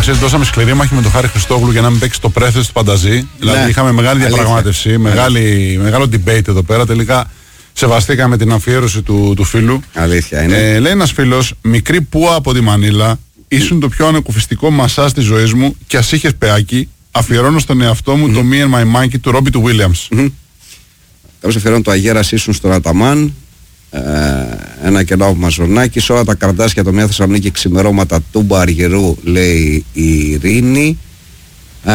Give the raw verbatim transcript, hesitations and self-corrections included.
ξέρεις, δώσαμε σκληρή μάχη με τον Χάρη Χριστόγλου για να μην παίξει το πρέθεση του Πανταζή. Δηλαδή ναι, είχαμε μεγάλη διαπραγμάτευση, μεγάλη, μεγάλο debate εδώ πέρα. Τελικά σεβαστήκαμε την αφιέρωση του, του φίλου. Αλήθεια είναι. Ε, λέει ένας φίλος, μικρή πούα από τη Μανίλα, ήσουν το πιο ανακουφιστικό μασάζ της ζωής μου και ας είχες πεάκι, αφιερώνω στον εαυτό μου mm-hmm. το Me and My Monkey του Ρόμπι του Williams. Mm-hmm. Τέλος αφιερώνω το Αγέρας ήσουν στον Αταμάν, ε, ένα κενό από Μαζονάκη, όλα τα καρδάσια το μια Θεσσαλονίκη ξημερώματα Τούμπα Αργυρού, λέει η Ειρήνη.